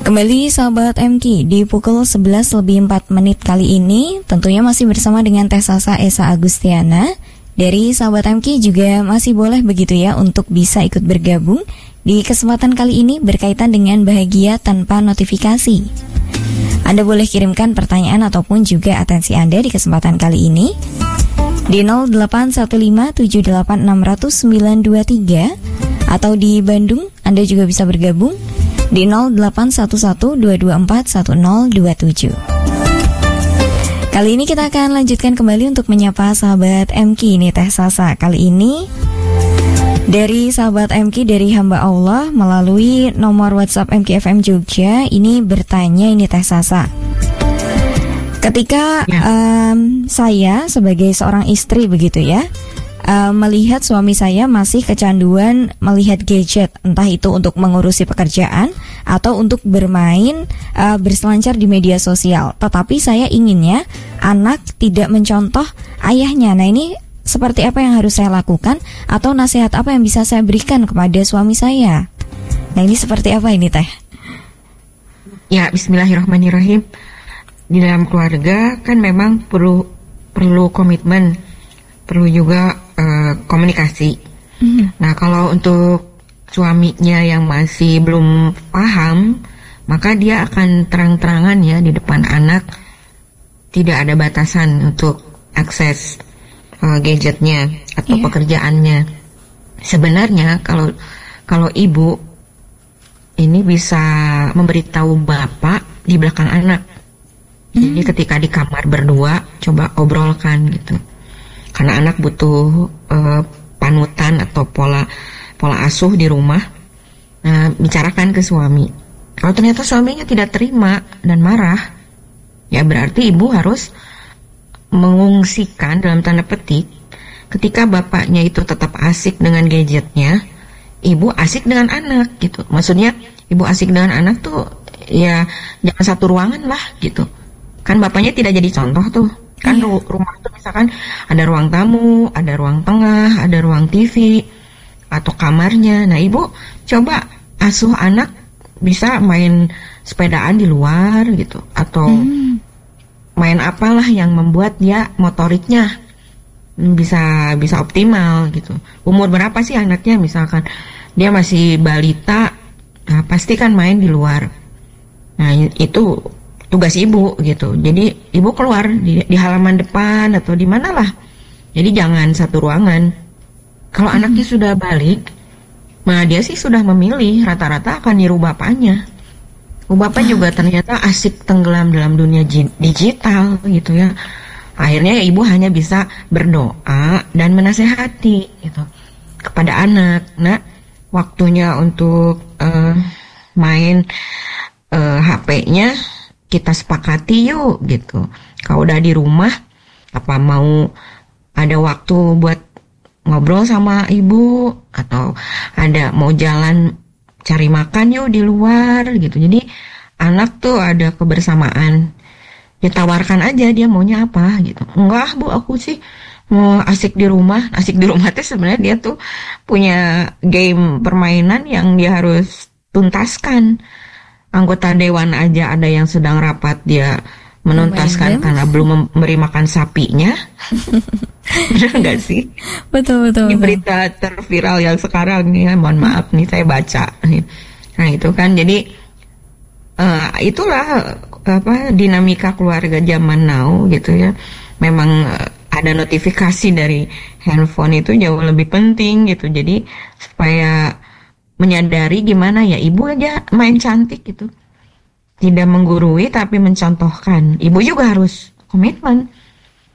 Kembali sahabat MK di pukul 11:04 kali ini tentunya masih bersama dengan Teh Sasa Esa Agustiana. Dari sahabat MK juga masih boleh begitu ya untuk bisa ikut bergabung di kesempatan kali ini berkaitan dengan bahagia tanpa notifikasi. Anda boleh kirimkan pertanyaan ataupun juga atensi Anda di kesempatan kali ini di 081578600923 atau di Bandung Anda juga bisa bergabung di 0811-224-1027. Kali ini kita akan lanjutkan kembali untuk menyapa sahabat MK ini Teh Sasa. Kali ini dari sahabat MK dari hamba Allah melalui nomor WhatsApp MK FM Jogja ini bertanya ini Teh Sasa. Ketika saya sebagai seorang istri begitu ya, melihat suami saya masih kecanduan melihat gadget, entah itu untuk mengurusi pekerjaan atau untuk bermain berselancar di media sosial. Tetapi saya inginnya anak tidak mencontoh ayahnya. Nah ini seperti apa yang harus saya lakukan atau nasihat apa yang bisa saya berikan kepada suami saya? Nah ini seperti apa ini Teh? Ya, bismillahirrahmanirrahim. Di dalam keluarga kan memang perlu komitmen, perlu juga komunikasi. Nah kalau untuk suaminya yang masih belum paham, maka dia akan terang-terangan ya di depan anak, tidak ada batasan untuk akses gadgetnya atau pekerjaannya. Sebenarnya kalau ibu ini bisa memberitahu bapak di belakang anak. Jadi ketika di kamar berdua coba obrolkan gitu. Karena anak butuh panutan atau pola asuh di rumah. Nah, bicarakan ke suami. Kalau ternyata suaminya tidak terima dan marah, ya berarti ibu harus mengungsikan dalam tanda petik. Ketika bapaknya itu tetap asik dengan gadgetnya, ibu asik dengan anak gitu. Maksudnya ibu asik dengan anak tuh ya jangan satu ruangan lah gitu. Kan bapaknya tidak jadi contoh tuh. Kan rumah tuh misalkan ada ruang tamu, ada ruang tengah, ada ruang TV atau kamarnya. Nah ibu coba asuh anak bisa main sepedaan di luar gitu, atau main apalah yang membuat dia motoriknya bisa optimal gitu. Umur berapa sih anaknya? Misalkan dia masih balita, nah pasti kan main di luar. Nah itu tugas ibu gitu. Jadi ibu keluar di halaman depan atau di mana lah. Jadi jangan satu ruangan. Kalau anaknya sudah balik, nah dia sih sudah memilih, rata-rata akan niru bapaknya. Bapak juga ternyata asik tenggelam dalam dunia digital gitu ya. Akhirnya ibu hanya bisa berdoa dan menasehati gitu kepada anak. Nah, waktunya untuk main HP-nya kita sepakati yuk gitu. Kalau udah di rumah, apa mau ada waktu buat ngobrol sama ibu, atau ada mau jalan cari makan yuk di luar gitu. Jadi anak tuh ada kebersamaan. Ditawarkan aja dia maunya apa gitu. Enggak bu, aku sih mau asik di rumah. Asik di rumah tuh sebenarnya dia tuh punya game permainan yang dia harus tuntaskan. Anggota dewan aja ada yang sedang rapat dia menuntaskan karena belum memberi makan sapinya. Benar nggak sih? Betul. Ini berita terviral yang sekarang nih ya, mohon maaf nih saya baca. Nah itu kan jadi itulah dinamika keluarga zaman now gitu ya. Memang ada notifikasi dari handphone itu jauh lebih penting gitu. Jadi supaya menyadari gimana ya ibu aja main cantik gitu, tidak menggurui tapi mencontohkan. Ibu juga harus komitmen.